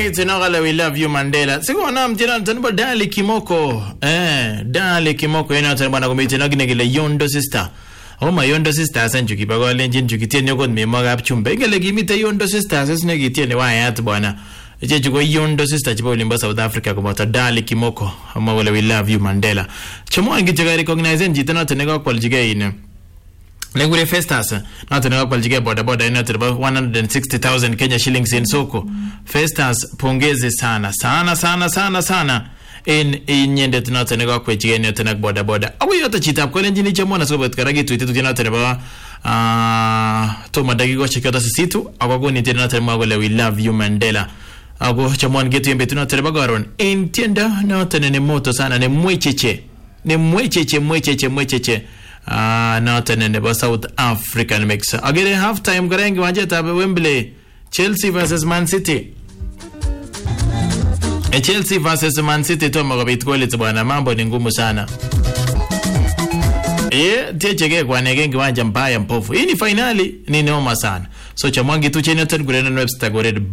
Tinogala we love you Mandela. Siku na mtina taniba Dali Kimoko. Dali Kimoko ina taniba na kumiti na ginegile Yondo sister. Oh my Yondo sister asanju kibago lenjin jukitie nyoko mimoga chumbe. Gele gimita Yondo sister asasine gitie ni wa yatu bwana. Jugo Yondo sister chipo ulimba South Africa kumata Dali Kimoko. Ama wale we love you Mandela. Chomo angichaka recognize njitana tenega kwa ljige ine. Legure Festas, not an Alpha boda in 160,000 Kenya shillings in soko. Festas pongezi sana in yende not an equa chicken tenak boda. Awi yota chita kolenjini chamona so but karagi to tinateba Toma Dagigo Chikota Situ, Agoni Tinatema, we love you Mandela. Ago chamon get in between Terbagaron. In Tienda, not an emoto sana, ne mwecheche. Not an South African mix. Again, half time Garang Wajeta Wembley. Chelsea versus Man City. Chelsea versus Man City Tomagabit Quality Bwana Mambo Ningumu sana. Tiechege kwa negenge wanja mbaya mpofu. Hii ni finali ni noma sana. So chamwangi tu chenye ten gurena webster gored